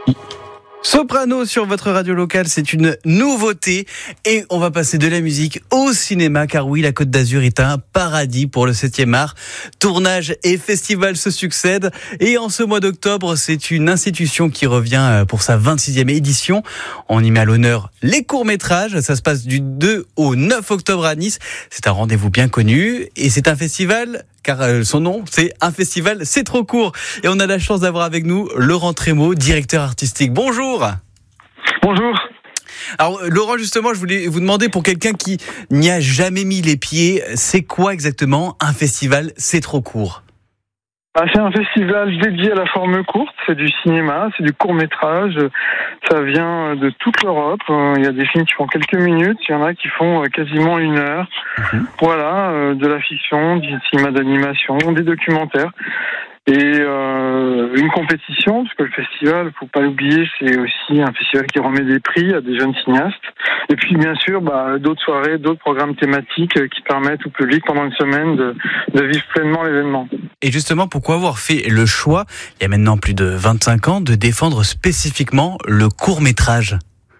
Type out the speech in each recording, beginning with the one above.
Soprano sur votre radio locale, c'est une nouveauté et on va passer de la musique au cinéma car oui, la Côte d'Azur est un paradis pour le 7e art. Tournage et festival se succèdent et en ce mois d'octobre, c'est une institution qui revient pour sa 26e édition. On y met à l'honneur les courts-métrages. Ça se passe du 2 au 9 octobre à Nice. C'est un rendez-vous bien connu et c'est un festival car son nom, c'est un festival, c'est trop court. Et on a la chance d'avoir avec nous Laurent Trémaux, directeur artistique. Bonjour. Bonjour. Alors Laurent, justement, je voulais vous demander, pour quelqu'un qui n'y a jamais mis les pieds, c'est quoi exactement un festival, c'est trop court? C'est un festival dédié à la forme courte, c'est du cinéma, c'est du court-métrage, ça vient de toute l'Europe, il y a des films qui font quelques minutes, il y en a qui font quasiment 1 heure, Voilà, de la fiction, du cinéma d'animation, des documentaires. Et une compétition, parce que le festival, faut pas l'oublier, c'est aussi un festival qui remet des prix à des jeunes cinéastes. Et puis bien sûr, d'autres soirées, d'autres programmes thématiques qui permettent au public pendant une semaine de vivre pleinement l'événement. Et justement, pourquoi avoir fait le choix, il y a maintenant plus de 25 ans, de défendre spécifiquement le court-métrage?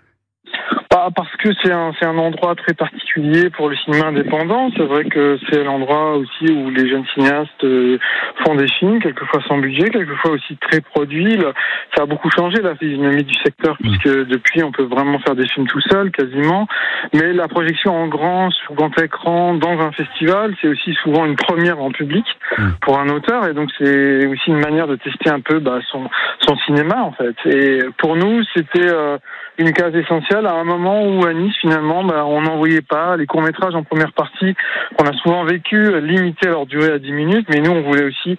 Parce que c'est un endroit très particulier pour le cinéma indépendant. C'est vrai que c'est l'endroit aussi où les jeunes cinéastes font des films, quelquefois sans budget, quelquefois aussi très produits. Ça a beaucoup changé la physionomie du secteur, puisque depuis on peut vraiment faire des films tout seul, quasiment. Mais la projection en grand, sur grand écran, dans un festival, c'est aussi souvent une première en public pour un auteur. Et donc c'est aussi une manière de tester un peu son cinéma, en fait. Et pour nous, c'était une case essentielle à un moment où à Nice, finalement, on n'en voyait pas. Les courts-métrages en première partie, qu'on a souvent vécu, limiter leur durée à 10 minutes, mais nous, on voulait aussi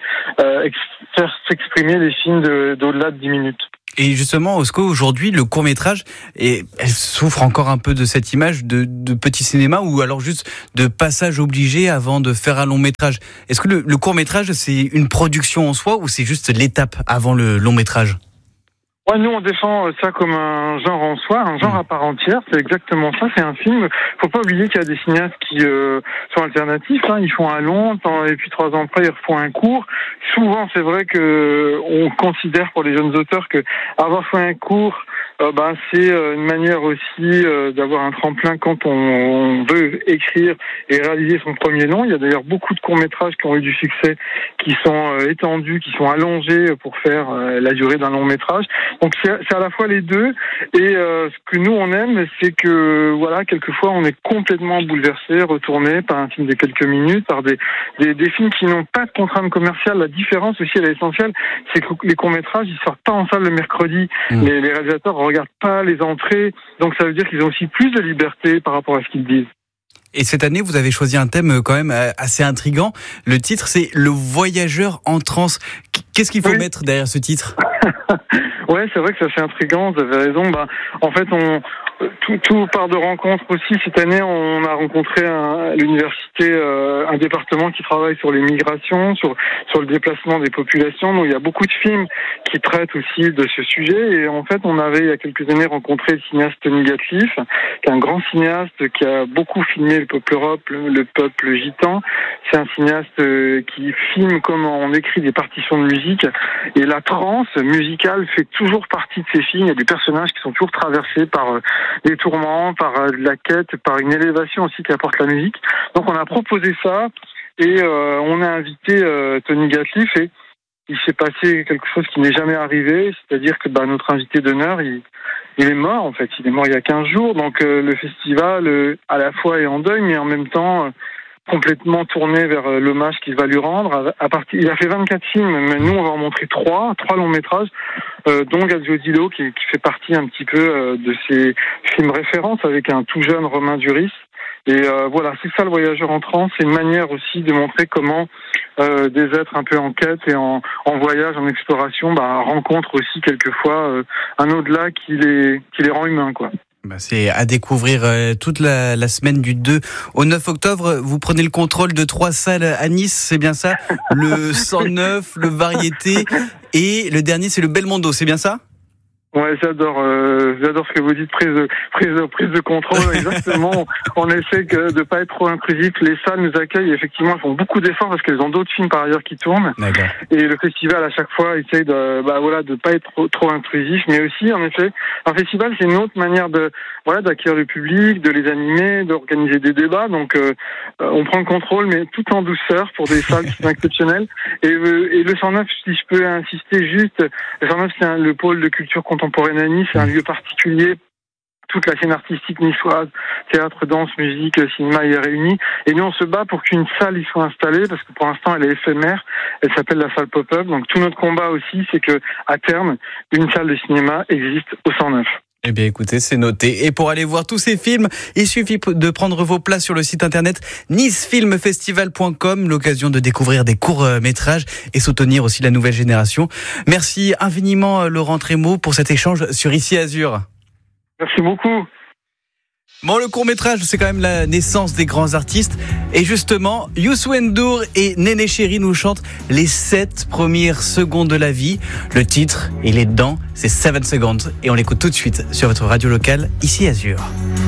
faire s'exprimer les films d'au-delà de 10 minutes. Et justement, Osco, aujourd'hui, le court-métrage, elle souffre encore un peu de cette image de petit cinéma ou alors juste de passage obligé avant de faire un long-métrage. Est-ce que le court-métrage, c'est une production en soi ou c'est juste l'étape avant le long-métrage ? Ouais, nous on défend ça comme un genre en soi, un genre à part entière. C'est exactement ça. C'est un film. Faut pas oublier qu'il y a des cinéastes qui sont alternatifs. Ils font un long, et puis 3 ans après ils refont un court. Souvent, c'est vrai que on considère pour les jeunes auteurs que avoir fait un court, c'est une manière aussi d'avoir un tremplin quand on veut écrire et réaliser son premier long. Il y a d'ailleurs beaucoup de courts-métrages qui ont eu du succès, qui sont étendus, qui sont allongés pour faire la durée d'un long-métrage. Donc c'est à la fois les deux. Et ce que nous on aime, c'est que quelquefois on est complètement bouleversé, retourné par un film de quelques minutes, par des films qui n'ont pas de contrainte commerciale. La différence aussi, elle est essentielle, c'est que les courts-métrages, ils sortent pas en salle le mercredi. Les réalisateurs regardent pas les entrées, donc ça veut dire qu'ils ont aussi plus de liberté par rapport à ce qu'ils disent. Et cette année, vous avez choisi un thème quand même assez intriguant. Le titre, c'est Le voyageur en transe. Qu'est-ce qu'il faut mettre derrière ce titre ? Ouais, c'est vrai que ça c'est intriguant, vous avez raison. En fait, tout part de rencontres aussi. Cette année, on a rencontré à l'université un département qui travaille sur les migrations, sur le déplacement des populations. Donc il y a beaucoup de films qui traitent aussi de ce sujet. Et en fait, on avait il y a quelques années rencontré le cinéaste Tony Gatliff, qui est un grand cinéaste qui a beaucoup filmé le peuple Europe, le peuple gitan. C'est un cinéaste qui filme comment on écrit des partitions de musique. Et la transe musicale fait toujours partie de ces films. Il y a des personnages qui sont toujours traversés par des tourments, par de la quête, par une élévation aussi qu'apporte la musique. Donc on a proposé ça et on a invité Tony Gatliff et il s'est passé quelque chose qui n'est jamais arrivé, c'est-à-dire que notre invité d'honneur, il est mort en fait. Il est mort il y a 15 jours, donc le festival à la fois est en deuil, mais en même temps complètement tourné vers l'hommage qu'il va lui rendre. Il a fait 24 films, mais nous on va en montrer 3 longs métrages, dont Gazio Dilo qui fait partie un petit peu de ces films références avec un tout jeune Romain Duris. Et c'est ça le voyageur en transe, c'est une manière aussi de montrer comment des êtres un peu en quête et en voyage, en exploration, rencontrent aussi quelquefois un au-delà qui les rend humains, quoi. C'est à découvrir toute la semaine du 2 au 9 octobre. Vous prenez le contrôle de 3 salles à Nice, c'est bien ça ? Le 109, le Variété et le dernier, c'est le Belmondo, c'est bien ça ? Ouais, j'adore ce que vous dites, prise de contrôle, exactement. On essaie de pas être trop intrusif. Les salles nous accueillent, effectivement, elles font beaucoup d'efforts parce qu'elles ont d'autres films par ailleurs qui tournent. D'accord. Et le festival, à chaque fois, essaye de pas être trop intrusif, mais aussi, en effet, un festival, c'est une autre manière d'accueillir le public, de les animer, d'organiser des débats. Donc, on prend le contrôle, mais tout en douceur pour des salles qui sont exceptionnelles. Et le 109, si je peux insister juste, le 109, c'est le pôle de culture contemporaine à Nice, c'est un lieu particulier. Toute la scène artistique niçoise, théâtre, danse, musique, cinéma y est réunie. Et nous, on se bat pour qu'une salle y soit installée, parce que pour l'instant, elle est éphémère. Elle s'appelle la salle Pop-Up. Donc, tout notre combat aussi, c'est que, à terme, une salle de cinéma existe au 109. Eh bien, écoutez, c'est noté. Et pour aller voir tous ces films, il suffit de prendre vos places sur le site internet nicefilmfestival.com, l'occasion de découvrir des courts-métrages et soutenir aussi la nouvelle génération. Merci infiniment, Laurent Trémaux, pour cet échange sur Ici Azur. Merci beaucoup. Bon, le court-métrage, c'est quand même la naissance des grands artistes. Et justement, Youssou N'Dour et Néné Chéri nous chantent les 7 premières secondes de la vie. Le titre, il est dedans, c'est 7 Seconds. Et on l'écoute tout de suite sur votre radio locale, Ici Azur.